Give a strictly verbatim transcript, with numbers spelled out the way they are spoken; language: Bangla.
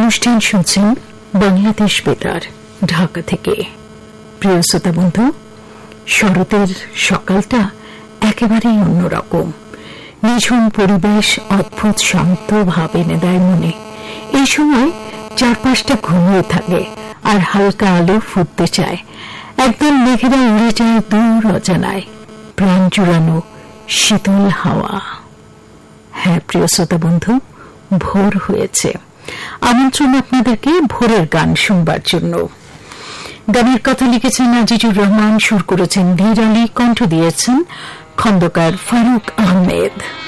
অনুষ্ঠান শুনছেন বাংলাদেশ বেতার ঢাকা থেকে। প্রিয় শ্রোতা বন্ধু, শরতের সকালটা একেবারেই অন্যরকম। নিঝুম পরিবেশ অদ্ভুত শান্ত ভাব এনে দেয় মনে। এই সময় চারপাশটা ঘুমিয়ে থাকে আর হালকা আলো ফুটতে চায়। একদম মেঘেরা উড়ে যায় দূর অজানায়, প্রাণ জুড়ানো শীতল হাওয়া। হ্যাঁ প্রিয় শ্রোতা বন্ধু, ভোর হয়েছে। আমন্ত্রণ আপনাদেরকে ভোরের গান শুনবার জন্য। গানের কথা লিখেছেন আজিজুর রহমান, সুর করেছেন ধীর আলী, কণ্ঠ দিয়েছেন খন্দকার ফারুক আহমেদ।